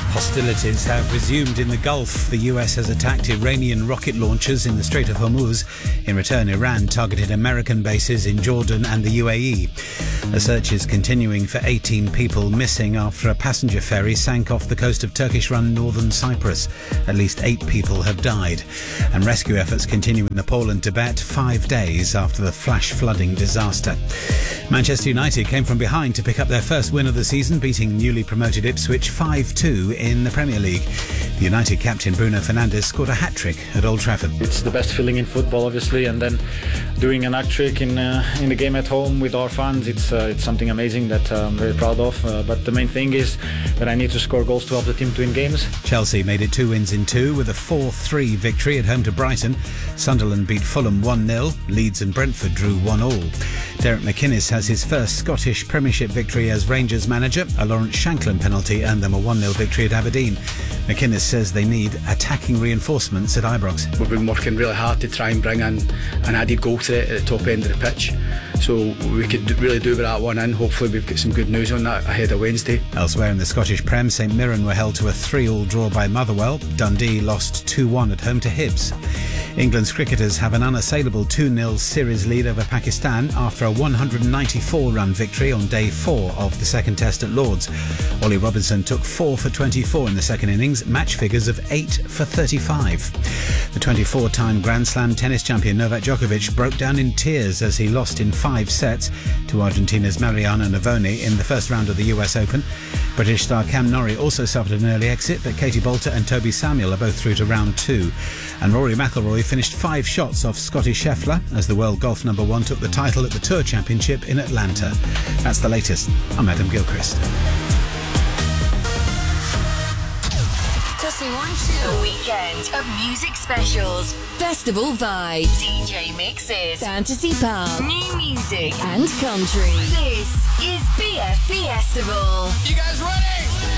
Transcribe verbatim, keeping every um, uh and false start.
Hostilities have resumed in the Gulf. The U S has attacked Iranian rocket launchers in the Strait of Hormuz. In return, Iran targeted American bases in Jordan and the U A E. A search is continuing for eighteen people missing after a passenger ferry sank off the coast of Turkish-run northern Cyprus. At least eight people have died. And rescue efforts continue in Nepal and Tibet five days after the flash flooding disaster. Manchester United came from behind to pick up their first win of the season, beating newly promoted Ipswich five two in the Premier League. The United captain Bruno Fernandes scored a hat-trick at Old Trafford. It's the best feeling in football, obviously, and then doing an hat-trick in uh, in the game at home with our fans, it's uh, it's something amazing that uh, I'm very proud of. Uh, but the main thing is that I need to score goals to help the team to win games. Chelsea made it two wins in two with a four three victory at home to Brighton. Sunderland beat Fulham one nil. Leeds and Brentford drew one all. Derek McInnes has his first Scottish Premiership victory as Rangers manager. A Lawrence Shanklin penalty earned them a one nil victory at Aberdeen. McInnes says they need attacking reinforcements at Ibrox. We've been working really hard to try and bring in an added goal threat at the top end of the pitch, so we could really do with that one in. Hopefully we've got some good news on that ahead of Wednesday. Elsewhere in the Scottish Prem, St Mirren were held to a three all draw by Motherwell. Dundee lost two one at home to Hibs. England's cricketers have an unassailable two nil series lead over Pakistan after a one hundred ninety-four run victory on day four of the second test at Lords. Ollie Robinson took four for twenty-four in the second innings, match figures of eight for thirty-five. The twenty-four-time Grand Slam tennis champion Novak Djokovic broke down in tears as he lost in five sets to Argentina's Mariana Navoni in the first round of the U S Open. British star Cam Norrie also suffered an early exit, but Katie Bolter and Toby Samuel are both through to round two. And Rory McIlroy finished five shots off Scotty Scheffler as the world golf number one took the title at the Tour Championship in Atlanta. That's the latest. I'm Adam Gilchrist. Just one chill. A weekend of music specials, festival vibes, D J mixes, fantasy pop, new music, and country. This is B F Festival. You guys ready?